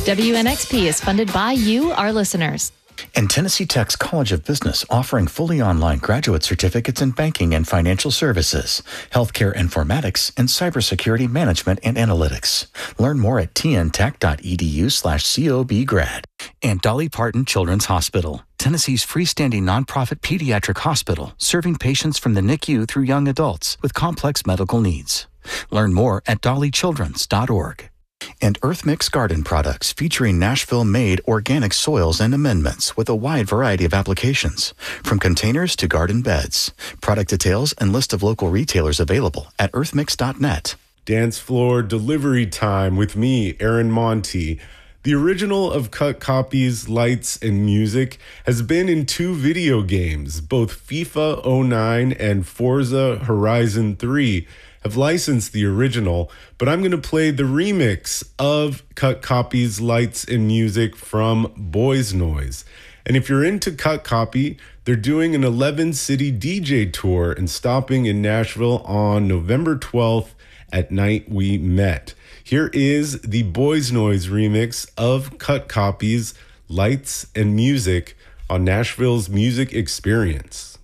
WNXP is funded by you, our listeners. And Tennessee Tech's College of Business, offering fully online graduate certificates in banking and financial services, healthcare informatics, and cybersecurity management and analytics. Learn more at tntech.edu/cobgrad. And Dolly Parton Children's Hospital, Tennessee's freestanding nonprofit pediatric hospital, serving patients from the NICU through young adults with complex medical needs. Learn more at dollychildrens.org. And Earth Mix Garden products, featuring Nashville-made organic soils and amendments with a wide variety of applications, from containers to garden beds. Product details and list of local retailers available at earthmix.net. Dance Floor Delivery Time with me, Aaron Monty. The original of Cut Copies, Lights, and Music has been in 2 video games. Both FIFA 09 and Forza Horizon 3 have licensed the original, but I'm going to play the remix of Cut Copies, Lights, and Music from Boys Noise. And if you're into Cut Copy, they're doing an 11-city DJ tour and stopping in Nashville on November 12th at Night We Met. Here is the Boys Noise remix of Cut Copies, Lights, and Music on Nashville's Music Experience.